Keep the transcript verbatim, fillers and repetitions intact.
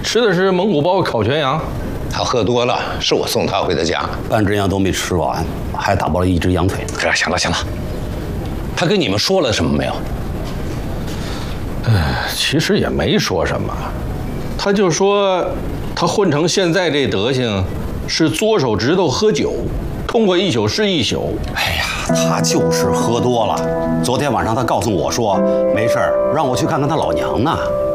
吃的是蒙古包烤全羊。 他喝多了，是我送他回的家。 半只羊都没吃完，还打包了一只羊腿。 这行了行了，他跟你们说了什么没有？ 哎，其实也没说什么，他就说他混成现在这德行，是嘬手指头喝酒，痛快一宿是一宿。 哎呀，他就是喝多了。昨天晚上他告诉我说没事儿，让我去看看他老娘呢。